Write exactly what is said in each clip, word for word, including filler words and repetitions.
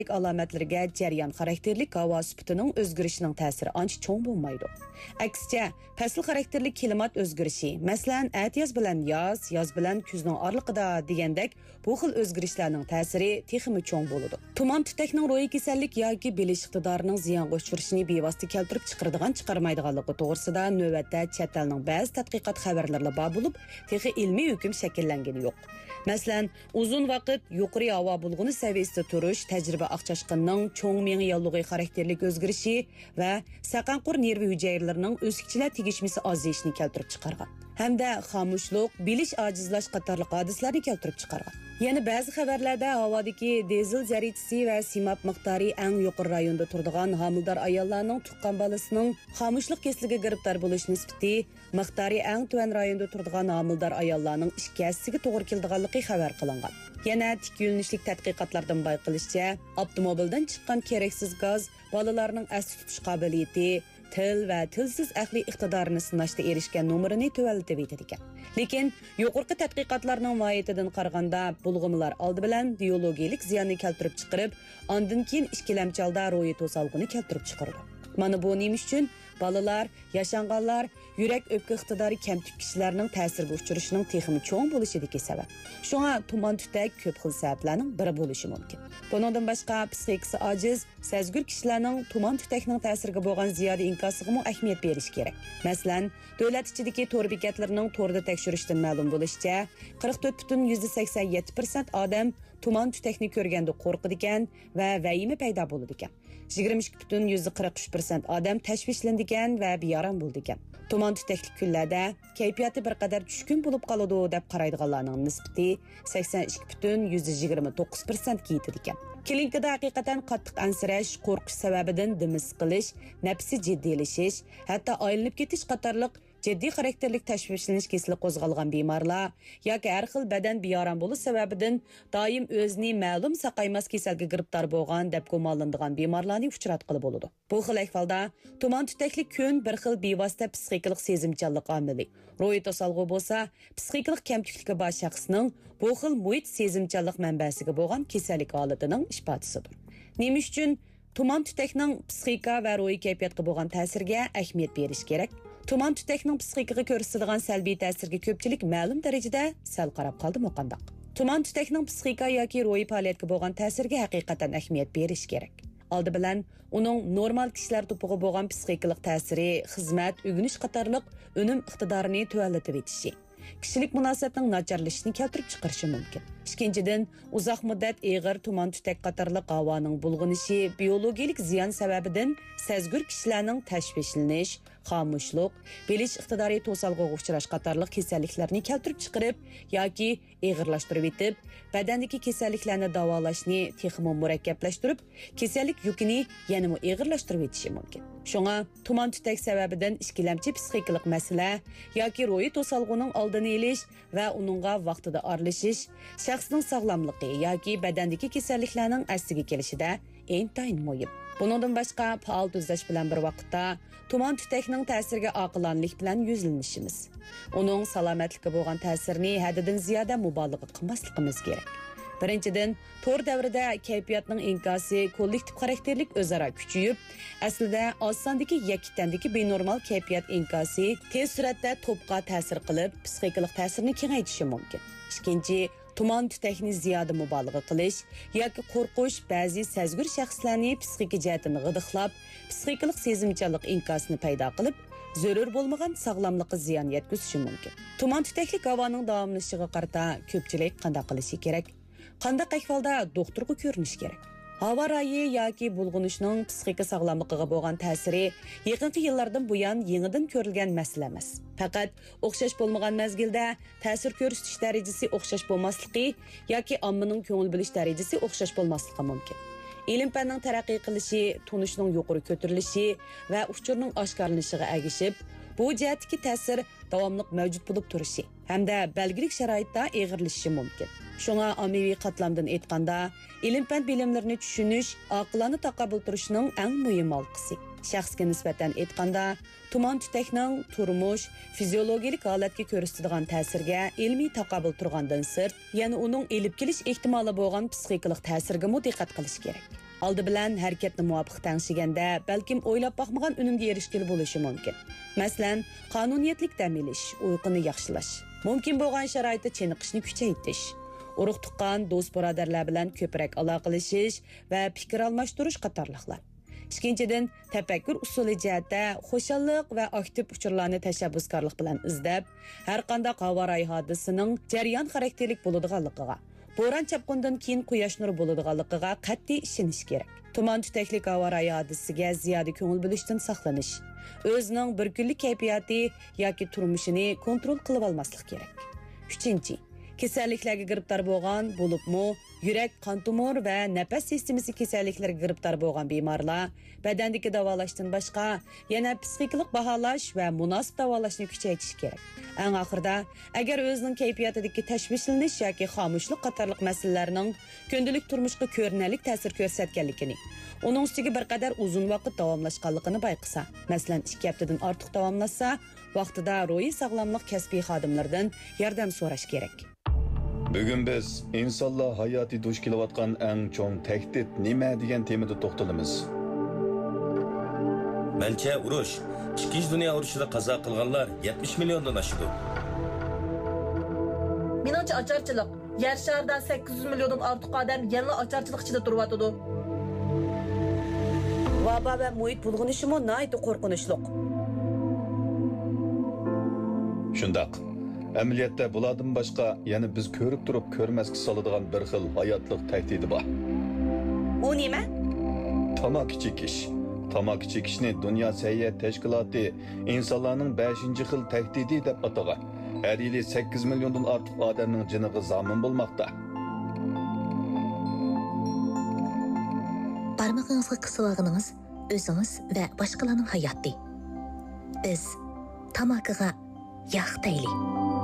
alomatlarga jarayon xarakterlik havo sifatining o'zgarishining ta'siri ancha cho'ng bo'lmaydi. Aksicha, fasl xarakterlik klimat o'zgarishi, masalan, atyoz bilan yoz, yoz bilan kuzning oraliqida degandek, bu xil o'zgarishlarning ta'siri texmi cho'ng bo'ladi. Tuman tutakning ro'yi kasallik yoki bilish iqtidorining ziyonga uchrashini bevosita keltirib chiqaradigan chiqarmaydiganligi to'g'risida navbatda chet elning ba'zi tadqiqot xabarlari bor bo'lib, texi ilmiy hukm shakllangani yo'q. Masalan, uzun vaqt yuqori havo bulg'uni saviyasida turish tajriba aqchashqinning cho'ng miya yollig'i xarakterlik o'zgarishi va saqanqur nervi hujayralarining o'sikchilar tegishmasi ozayishini keltirib chiqargan. Hamda xomushlik, bilish ojizlash qatorliq hodisalarni keltirib chiqargan. Yana ba'zi xabarlarda havodagi dizel zaryadchisi va simap miqdori eng yuqori rayonda turadigan homildor ayollarning tuqqan bolasining xomushlik kasaliga giribdor bo'lish nisbati miqdori eng tuvan rayonda turadigan homildor ayollarning ikki hissasiga to'g'ri keladiganligi xabar qilingan. Yana tik yo'nalishlik tadqiqotlardan bayqilishicha, avtomobildan chiqqan keraksiz gaz bolalarning asli tutish qobiliyati, til va tilsiz aqliy iqtidorini sinashda erishgan nomerini tuvallatib etadi ekan. Lekin yuqorqi tadqiqotlarning mohiyatidan qaraganda bulg'umlar oldi bilan biologik ziyonni keltirib chiqarib, ondan keyin ikkilamchalda ro'yi to'salg'ini keltirib chiqaradi. Mana bu nima uchun balalar, yashanganlar, yurak o'pka iqtidori kamtik kishilarning ta'siriga uchrashining texmi cho'ng bo'lishidagi sabab. Shunga tuman tutak ko'p xil sabablarning biri bo'lishi mumkin. Bundan boshqa psixikasi ojiz, sezgur kishilarning tuman tutakning ta'siriga bo'lgan ziyoda inkosiga mu ahamiyat berish kerak. Masalan, davlat ichidagi to'r bekatlarining to'rda tekshirishdan ma'lum bo'lishicha, qirq to'rt butun sakson yetti foiz odam tuman tutakni ko'rganda qo'rqadi ekan va vahima paydo bo'ladi ekan. yigirma ikki butun qirq uch foiz odam tashvishlandi ekan va beorom bo'ldi ekan. Tuman tutakli kunlarda kayfiyati bir qadar tushkun bo'lib qoladi deb qaraydiganlarning nisbati sakson ikki butun yigirma to'qqiz foiz ga yetadi ekan. Klinikada haqiqatan qattiq ansirash, qo'rqish sababidan dimis qilish, nafsi jiddiylashish, hatto aylanib ketish qatorliq jiddiy xarakterlik tashvishlanish kesili qo'zg'algan bemorlar yoki har xil badan beorom bo'lish sababidan doim o'zini ma'lum saqaymas kasalga giribdor bo'lgan deb gumonlanadigan bemorlarni uchratqili bo'ladi. Bu xil ahvolda tuman tutakli kun bir xil bevosita psixikalik sezimchanlik omili. Ro'yi to'salg'u bo'lsa, psixikalik kamtukligi bor shaxsning bu xil muhit sezimchanlik manbasiga bo'lgan kasallik holatining ifodasidir. Nima uchun tuman tutakning psixika va ro'yi kayfiyatga bo'lgan ta'siriga ahamiyat berish kerak? Tuman tutakning psixikaga ko'rsatadigan salbiy ta'sirga ko'pchilik ma'lum darajada sal qarab qoldimi qandaq? Tuman tutakning psixika yoki ro'yi faoliyatga bo'lgan ta'siriga haqiqatan ahamiyat berish kerak. Oldi bilan uning normal kishilar to'pig'i bo'lgan psixikalik ta'siri, xizmat, o'g'inish qatorliq unum iqtidorini tuvallatib etishi, kishilik munosabatning nacharlashishini keltirib chiqarishi mumkin. Ikkinchidan, uzoq muddat eg'ir tuman tutak qatorliq havoning bulg'inishi biologik ziyon sababidan sezgur kishilarning tashvishlanish, xomushlik, bilish iqtidori to'salg'iga uchrash qatorliq kasalliklarni keltirib chiqarib yoki eg'irlashtirib etib, badandagi kasalliklarni davolashni texmo murakkablashtirib, kasallik yukini yanada eg'irlashtirib etishi mumkin. Shunga tuman tutak sababidan ikkilamchi psixikalik masala yoki ro'yi to'salg'ining oldini olish va uningga vaqtida aralashish shaxsning sog'lomligi yoki badandagi kasalliklarning asliga kelishida intayin muhim. Bundan boshqa faol tuzlash bilan bir vaqtda tuman tutakning ta'siriga oqilanlik bilan yuzlanishimiz. Uning salomatlikka bo'lgan ta'sirini haddidan ziyoda mubolag'a qilmasligimiz kerak. Birinchidan, to'r davrida kayfiyatning inkosi kollektiv xarakterlik o'zaro kuchayib, aslida osondagi yakkitandagi benormal kayfiyat inkosi tez suratda to'pqa ta'sir qilib, psixikalik ta'sirni kengaytirishi mumkin. Ikkinchi, tuman tutakni ziyoda mubolag'a qilish yoki qo'rqish ba'zi sezgur shaxslarni psixik jihatdan g'idiqlab, psixikalik sezimchanlik inkosini paydo qilib, zarur bo'lmagan sog'lomlikka ziyon yetkazishi mumkin. Tuman tutakli havoning davomlashishiga qarata ko'pchilik qanday qilishi kerak? Qanday ahvolda doktorga ko'rinish kerak? Havo rayi yoki bulg'inishning psixika sog'lomligiga bo'lgan ta'siri yaqinqi yillardan buyon yangidan ko'rilgan masala emas. Faqat o'xshash bo'lmagan mezgilda ta'sir ko'rsatish darajasi o'xshash bo'lmasligi yoki ommaning ko'ngil bilish darajasi o'xshash bo'lmasligi mumkin. Ilm-fanning taraqqiy qilishi, tunishning yuqori ko'tarilishi va uchurning oshkorlanishiga ergishib, bu jihatdagi ta'sir davomli mavjud bo'lib turishi hamda belgilik sharoitda eg'irlashishi mumkin. Shunga ommaviy qatlamdan aytganda, ilm-fan bilimlarini tushunish, aqlni taqabul turishning eng muhim halqasi. Shaxsga nisbatan aytganda, tuman tutakning turmush, fiziologik holatga ko'rsatadigan ta'sirga ilmiy taqabul turgandan sirt, yana uning elib kelish ehtimoli bo'lgan psixikalik ta'sirga mu diqqat qilish kerak. Aldı bilan harakatni muvofiq tangshiganda balkim o'ylab boqmagan unumga erishgili bo'lishi mumkin. Masalan, qonuniyatlik dam olish, uyquni yaxshilash, mumkin bo'lgan sharoitda chiniqishni kuchaytirish, urug' tuqqan do'st birodarlar bilan ko'proq aloqalashish va fikr almashtirish qatorliqlar. Ikkinchidan, tafakkur usuli jihatda xo'shallik va aktiv uchurlarni tashabbuskorlik bilan izlab, har qanday havoray hodisining jarayon xarakterlik bo'ladiganligiga, bo'ron chapqundan keyin quyosh nuri bo'ladiganligiga qat'iy ishonish kerak. Tuman tutaklik havoray hodisiga ziyoda ko'ngil bo'lishdan saqlanish, o'zining bir kunlik kayfiyati yoki turmushini kontrol qilib olmaslik kerak. Uchinchi, kasalliklarga giribdor bo'lgan, bo'libmi yurak, qon tomir va nafas sistemasi kasalliklariga giribdor bo'lgan bemorlar badandagi davolashdan boshqa yana psixikalik baholash va munosib davolashni kuchaytirish kerak. Eng oxirida, agar o'zining kayfiyatidagi tashvishlanish yoki xomushlik qatorliq masalalarning kundalik turmushga ko'rinalik ta'sir ko'rsatganligini, uning ustiga bir qadar uzun vaqt davomlashganligini bayqasa, masalan ikki haftadan ortiq davomlashsa, vaqtida ruhiy sog'lomlik kasbiy xodimlaridan yordam so'rash kerak. Bugun biz insonlar hayoti duch kelayotgan eng cho'ng tahdid nima degan temada to'xtalamiz. Mancha urush, Ikkinchi dunyo urushida qazo qilganlar yetmish milliondan oshdi. Meningcha ocharchilik. Yer sharida sakkiz yuz milliondan ortiq odam yana ocharchilik ichida turyapti. Vaba va muhit bulg'unishi mo nihoyat qo'rqinchli. Shundaq. Amaliyotda bulardan boshqa yana biz ko'rib turib ko'rmasga soladigan bir xil hayotlik tahdidi bor. U nima? Tamaki chekish. Tamaki chekishni Dunyo sayyohat tashkiloti insonlarning beshinchi xil tahdidi deb atagan. Har yili sakkiz milliondan ortiq odamning jiniga zomin bo'lmoqda. Barmog'ingizga qisib olganingiz o'zingiz va boshqalarning hayoti. Biz tamakiga yog' tayli.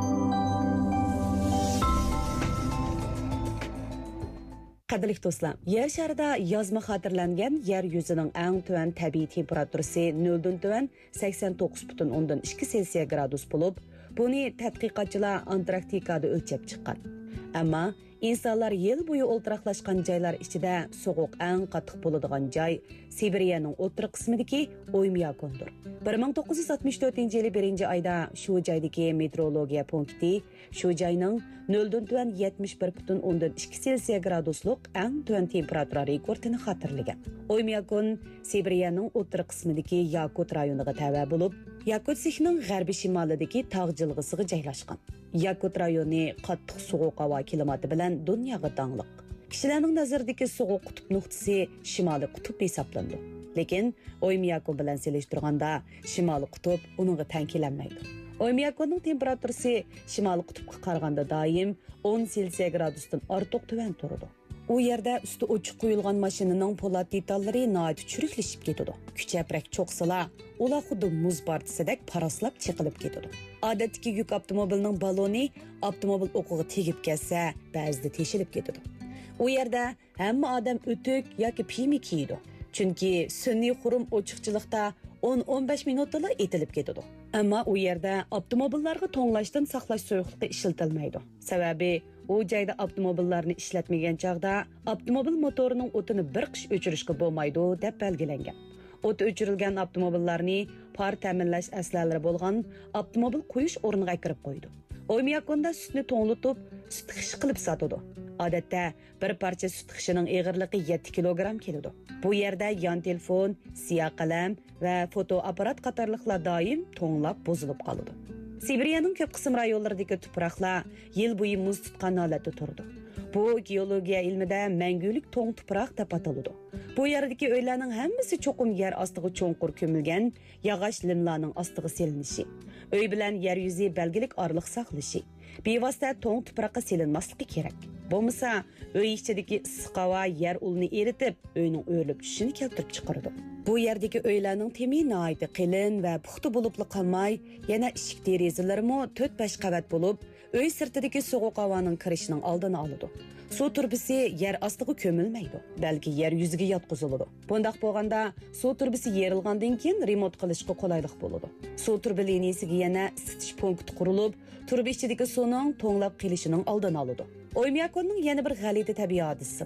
Qadrli do'stlar, yer sharida yozma xotirlangan yer yuzining eng tuvan tabiiy temperaturasi noldan tuvan sakson to'qqiz butun o'ndan ikki Selsiya gradus bo'lib, buni tadqiqotchilar Antarktikada o'lchab chiqqan. Ammo insonlar yil bo'yi o'ltiraqlashgan joylar ichida sovuq eng qattiq bo'ladigan joy Sibiriyaning o'rta qismidagi Oymyakondir. bir ming to'qqiz yuz oltmish to'rtinchi yili birinchi oyda shu joydagi meteorologiya punkti shu joyning noldan tuvan yetmish bir butun o'ndan ikki Selsiya graduslik eng tuvan temperatura rekordini xotirlagan. Oymyakon Sibiriyaning o'rta qismidagi Yakut rayoniga tava bo'lib, Yakut sihning g'arbiy shimolidagi tog' jilg'isiga joylashgan. Yakut rayoni qattiq sovuq havo klimati bilan dunyoga taniq. Kishilarning nazaridagi sovuq qutb nuqtasi Shimoliy qutb hisoblanadi. Lekin Oymyakon bilan selishtirganda Shimoliy qutb uningga teng kelanmaydi. Oymyakonning temperaturasi Shimoliy qutbga qaraganda doim o'n Selsiya gradusdan ortiq tuvan turadi. U yerda usti ochiq qo'yilgan mashinaning po'lat detallari nihoyat churiklashib ketadi. Kuchaprak cho'qsalar, ular xuddi muz partisidek paraslab chiqilib ketadi. Odatdagi yuk avtomobilning baloni avtomobil o'qiga tegib ketsa, ba'zida teshilib ketadi. U yerda hamma odam o'tuk yoki piymi kiydi. Chunki sun'iy xurum ochiqchilikda o'n o'n besh minutda etilib ketadi. Ammo u yerda avtomobillarga to'nglashdan saqlash suyuqligi ishlatilmaydi. Sababi u joyda avtomobillarni ishlatmagan chog'da avtomobil motorining o'tini bir qish o'chirishga bo'lmaydi deb belgilangan. O't o'chirilgan avtomobillarni par ta'minlash aslalari bo'lgan avtomobil qo'yish o'rniga kirib qo'ydi. Oymyakonda sutni to'nglatib, sut xish qilib sotadi. Odatda bir parcha sut xishining eg'irligi yetti kilogramm keladi. Bu yerda yon telefon, siyoh qalam va fotoapparat qatorliqlar doim to'nglab buzilib qoladi. Sibiriyaning ko'p qism rayonlaridagi tuproqlar yil bo'yi muz tutgan holatda turadi. Bu geologiya ilmida mangulik to'ng tuproq deb ataladi. Bu yerdagi uylarning hammasi cho'qim yer ostiga cho'nqur ko'milgan yog'och limlarning ostiga selinishi, uy bilan yer yuzi belgilik orliq saqlashi, bevosita to'ng tuproqqa selinmasligi kerak. Bo'lmasa, uy ichidagi issiq havo yer ulni eritib, uyning o'rlib tushishini keltirib chiqaradi. Bu yerdagi uylarning temi nihoyat qalin va puxta bo'lib qolmay, yana eshik derazalarimi to'rt besh qavat bo'lib, uy sirtidagi sovuq havoning kirishining oldini oladi. Suv turbisi yer ostiga ko'milmaydi, balki yer yuziga yotqiziladi. Bundaq bo'lganda, suv turbisi yerilgandan keyin remont qilishga qulaylik bo'ladi. Suv turbi liniyasiga yana isitish punkti qurilib, turba ichidagi suvning to'nglab kelishining oldini oladi. Oymyakonning yana bir g'alati tabiiy hodisasi bor.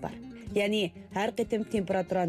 Ya'ni har qitim temperatura